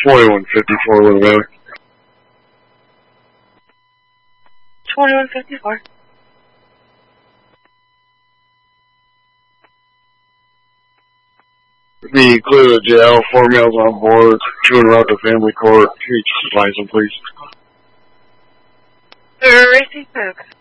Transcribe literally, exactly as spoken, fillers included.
twenty-one fifty-four Little Valley. twenty-one fifty-four. Be clear the jail, four males on board, two en route to family court. Can you license, please? Sir, Racing Cook.